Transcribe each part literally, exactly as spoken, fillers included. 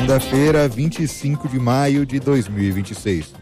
segunda-feira, vinte e cinco de maio de dois mil e vinte e seis.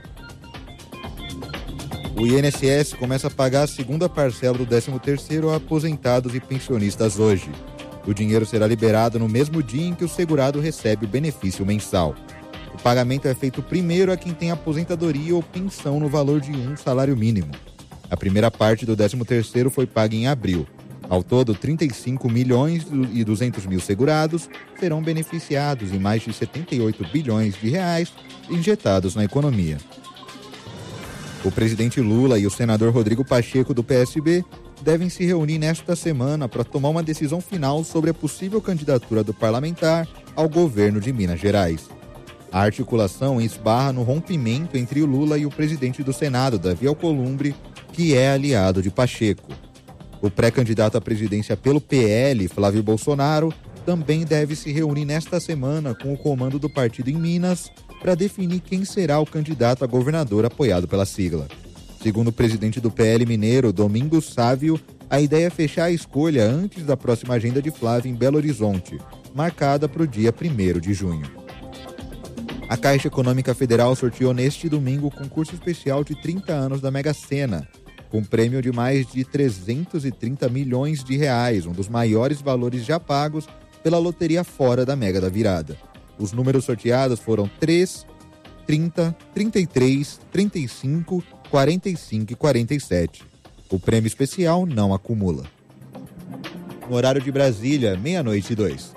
O I N S S começa a pagar a segunda parcela do décimo terceiro a aposentados e pensionistas hoje. O dinheiro será liberado no mesmo dia em que o segurado recebe o benefício mensal. O pagamento é feito primeiro a quem tem aposentadoria ou pensão no valor de um salário mínimo. A primeira parte do décimo terceiro foi paga em abril. Ao todo, trinta e cinco milhões e duzentos mil segurados serão beneficiados em mais de setenta e oito bilhões de reais injetados na economia. O presidente Lula e o senador Rodrigo Pacheco, do P S B, devem se reunir nesta semana para tomar uma decisão final sobre a possível candidatura do parlamentar ao governo de Minas Gerais. A articulação esbarra no rompimento entre o Lula e o presidente do Senado, Davi Alcolumbre, que é aliado de Pacheco. O pré-candidato à presidência pelo P L, Flávio Bolsonaro, também deve se reunir nesta semana com o comando do partido em Minas para definir quem será o candidato a governador apoiado pela sigla. Segundo o presidente do P L mineiro, Domingos Sávio, a ideia é fechar a escolha antes da próxima agenda de Flávio em Belo Horizonte, marcada para o dia primeiro de junho. A Caixa Econômica Federal sorteou neste domingo o concurso especial de trinta anos da Mega Sena, com prêmio de mais de trezentos e trinta milhões de reais, um dos maiores valores já pagos pela loteria fora da Mega da Virada. Os números sorteados foram três, trinta, trinta e três, trinta e cinco, quarenta e cinco e quarenta e sete. O prêmio especial não acumula. No horário de Brasília, meia-noite e dois.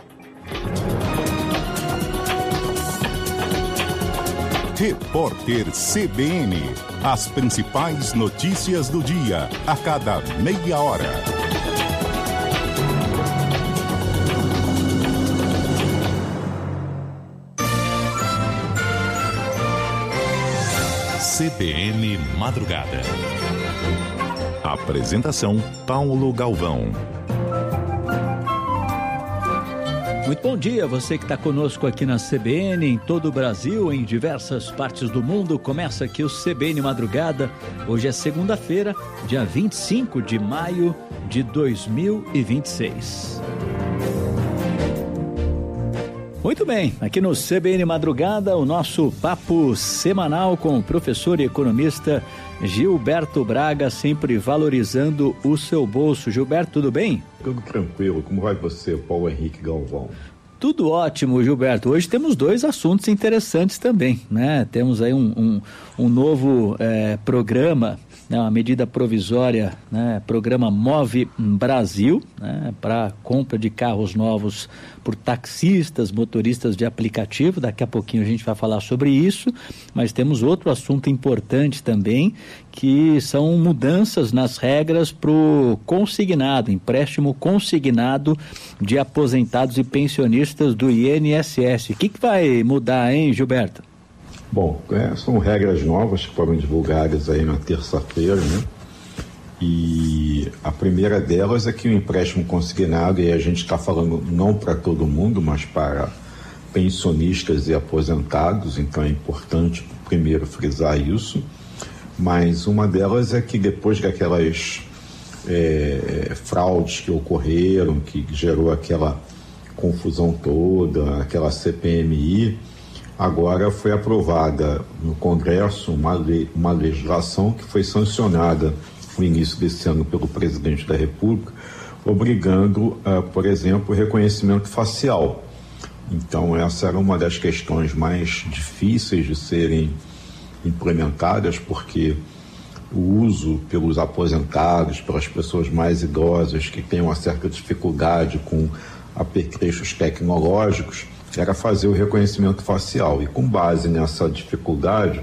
Repórter C B N. As principais notícias do dia, a cada meia hora. C B N Madrugada. Apresentação: Paulo Galvão. Muito bom dia, você que está conosco aqui na C B N, em todo o Brasil, em diversas partes do mundo. Começa aqui o C B N Madrugada. Hoje é segunda-feira, dia vinte e cinco de maio de dois mil e vinte e seis. Muito bem, aqui no C B N Madrugada, o nosso papo semanal com o professor e economista Gilberto Braga, sempre valorizando o seu bolso. Gilberto, tudo bem? Tudo tranquilo. Como vai você, Paulo Henrique Galvão? Tudo ótimo, Gilberto. Hoje temos dois assuntos interessantes também, né? Temos aí um, um, um novo é, programa, né? Uma medida provisória, né? Programa Move Brasil, né? Para compra de carros novos por taxistas, motoristas de aplicativo. Daqui a pouquinho a gente vai falar sobre isso, mas temos outro assunto importante também, que são mudanças nas regras para o consignado, empréstimo consignado de aposentados e pensionistas do I N S S. O que, que vai mudar, hein, Gilberto? Bom, é, são regras novas que foram divulgadas aí na terça-feira, né? E a primeira delas é que o empréstimo consignado, e a gente está falando não para todo mundo, mas para pensionistas e aposentados, então é importante primeiro frisar isso. Mas uma delas é que depois daquelas é, fraudes que ocorreram, que gerou aquela confusão toda, aquela C P M I, agora foi aprovada no Congresso uma, lei, uma legislação que foi sancionada no início desse ano pelo presidente da República, obrigando, uh, por exemplo, o reconhecimento facial. Então essa era uma das questões mais difíceis de serem implementadas, porque o uso pelos aposentados, pelas pessoas mais idosas que têm uma certa dificuldade com apetrechos tecnológicos, era fazer o reconhecimento facial. E com base nessa dificuldade,